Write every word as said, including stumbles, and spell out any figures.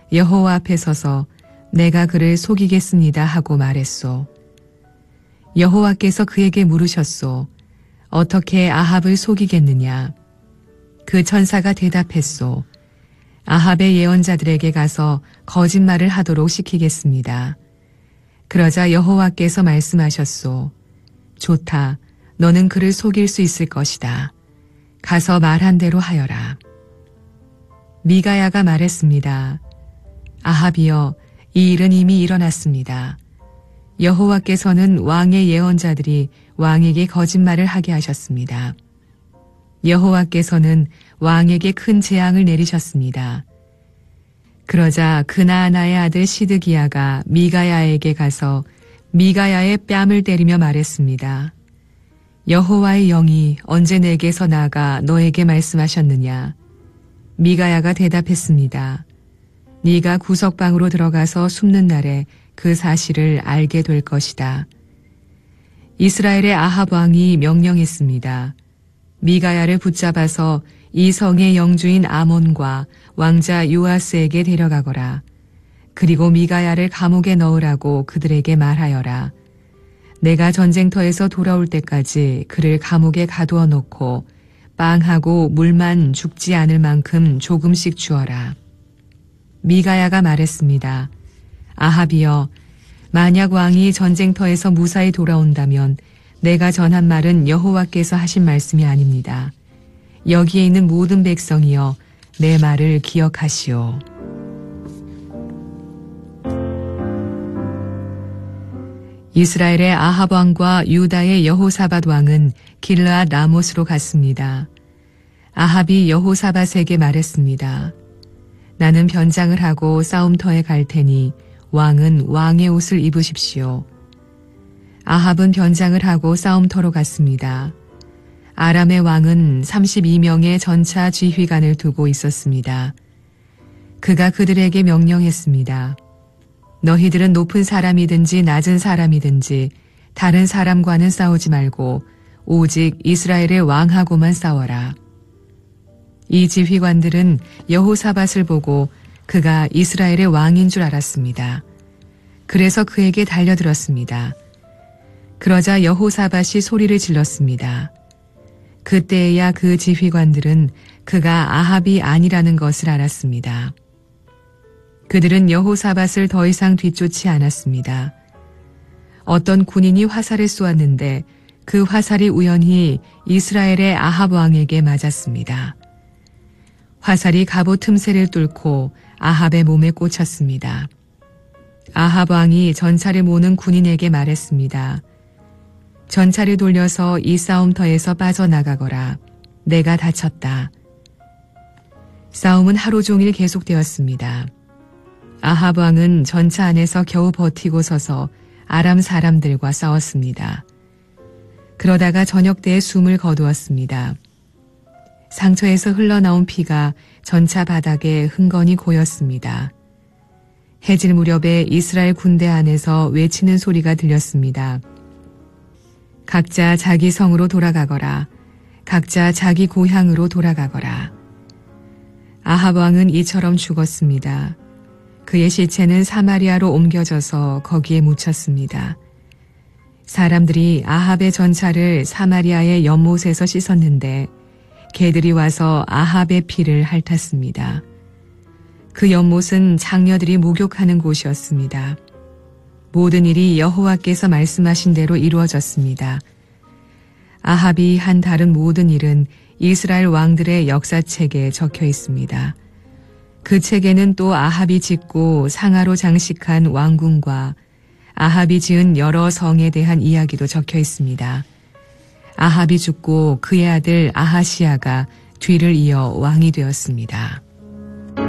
여호와 앞에 서서 내가 그를 속이겠습니다 하고 말했소. 여호와께서 그에게 물으셨소. 어떻게 아합을 속이겠느냐? 그 천사가 대답했소. 아합의 예언자들에게 가서 거짓말을 하도록 시키겠습니다. 그러자 여호와께서 말씀하셨소. 좋다. 너는 그를 속일 수 있을 것이다. 가서 말한 대로 하여라. 미가야가 말했습니다. 아합이여, 이 일은 이미 일어났습니다. 여호와께서는 왕의 예언자들이 왕에게 거짓말을 하게 하셨습니다. 여호와께서는 왕에게 큰 재앙을 내리셨습니다. 그러자 그나아나의 아들 시드기야가 미가야에게 가서 미가야의 뺨을 때리며 말했습니다. 여호와의 영이 언제 내게서 나가 너에게 말씀하셨느냐? 미가야가 대답했습니다. 네가 구석방으로 들어가서 숨는 날에 그 사실을 알게 될 것이다. 이스라엘의 아합 왕이 명령했습니다. 미가야를 붙잡아서 이 성의 영주인 아몬과 왕자 요아스에게 데려가거라. 그리고 미가야를 감옥에 넣으라고 그들에게 말하여라. 내가 전쟁터에서 돌아올 때까지 그를 감옥에 가두어 놓고 빵하고 물만 죽지 않을 만큼 조금씩 주어라. 미가야가 말했습니다. 아합이여, 만약 왕이 전쟁터에서 무사히 돌아온다면 내가 전한 말은 여호와께서 하신 말씀이 아닙니다. 여기에 있는 모든 백성이여, 내 말을 기억하시오. 이스라엘의 아합 왕과 유다의 여호사밧 왕은 길르앗 라못으로 갔습니다. 아합이 여호사밧에게 말했습니다. 나는 변장을 하고 싸움터에 갈 테니 왕은 왕의 옷을 입으십시오. 아합은 변장을 하고 싸움터로 갔습니다. 아람의 왕은 삼십이 명의 전차 지휘관을 두고 있었습니다. 그가 그들에게 명령했습니다. 너희들은 높은 사람이든지 낮은 사람이든지 다른 사람과는 싸우지 말고 오직 이스라엘의 왕하고만 싸워라. 이 지휘관들은 여호사밧을 보고 그가 이스라엘의 왕인 줄 알았습니다. 그래서 그에게 달려들었습니다. 그러자 여호사밧이 소리를 질렀습니다. 그때야 그 지휘관들은 그가 아합이 아니라는 것을 알았습니다. 그들은 여호사밧을 더 이상 뒤쫓지 않았습니다. 어떤 군인이 화살을 쏘았는데 그 화살이 우연히 이스라엘의 아합 왕에게 맞았습니다. 화살이 갑옷 틈새를 뚫고 아합의 몸에 꽂혔습니다. 아합 왕이 전차를 모는 군인에게 말했습니다. 전차를 돌려서 이 싸움터에서 빠져나가거라. 내가 다쳤다. 싸움은 하루 종일 계속되었습니다. 아합 왕은 전차 안에서 겨우 버티고 서서 아람 사람들과 싸웠습니다. 그러다가 저녁 때에 숨을 거두었습니다. 상처에서 흘러나온 피가 전차 바닥에 흥건히 고였습니다. 해질 무렵에 이스라엘 군대 안에서 외치는 소리가 들렸습니다. 각자 자기 성으로 돌아가거라. 각자 자기 고향으로 돌아가거라. 아합 왕은 이처럼 죽었습니다. 그의 시체는 사마리아로 옮겨져서 거기에 묻혔습니다. 사람들이 아합의 전차를 사마리아의 연못에서 씻었는데 개들이 와서 아합의 피를 핥았습니다. 그 연못은 장녀들이 목욕하는 곳이었습니다. 모든 일이 여호와께서 말씀하신 대로 이루어졌습니다. 아합이 한 다른 모든 일은 이스라엘 왕들의 역사책에 적혀 있습니다. 그 책에는 또 아합이 짓고 상하로 장식한 왕궁과 아합이 지은 여러 성에 대한 이야기도 적혀 있습니다. 아합이 죽고 그의 아들 아하시야가 뒤를 이어 왕이 되었습니다.